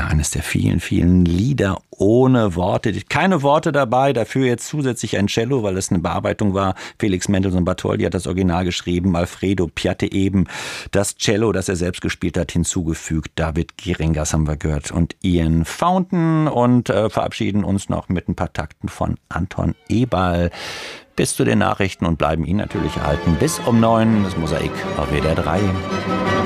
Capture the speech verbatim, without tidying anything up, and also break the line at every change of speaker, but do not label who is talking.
eines der vielen, vielen Lieder ohne Worte. Keine Worte dabei, dafür jetzt zusätzlich ein Cello, weil es eine Bearbeitung war. Felix Mendelssohn Bartholdy hat das Original geschrieben, Alfredo Piatti eben das Cello, das er selbst gespielt hat, hinzugefügt. David Geringas haben wir gehört und Ian Fountain und äh, verabschieden uns noch mit ein paar Takten von Anton Eberl. Bis zu den Nachrichten und bleiben Ihnen natürlich erhalten. Bis um neun, das Mosaik auf W D R drei.